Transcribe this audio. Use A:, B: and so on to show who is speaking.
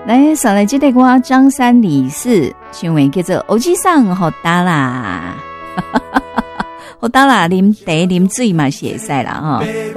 A: 来，上来这个歌张三李四，唱的叫做《欧吉桑好打啦》，好打啦，啉茶啉水嘛是会使啦哈。